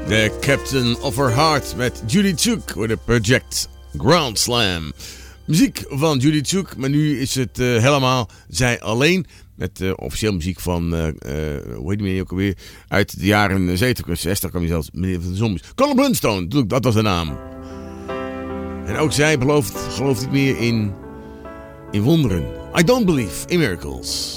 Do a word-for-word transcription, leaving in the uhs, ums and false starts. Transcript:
The Captain of Her Heart met Judy Tjuk voor de Project Grand Slam. Muziek van Judy Tjuk, maar nu is het uh, helemaal zij alleen. Met uh, officieel muziek van, uh, uh, hoe heet die meneer ook alweer, uit de jaren zeventig, zestig kwam je zelfs, meneer van de Zombies. Colin Blunstone, dat was de naam. En ook zij belooft, gelooft niet meer in, in wonderen. I don't believe in miracles.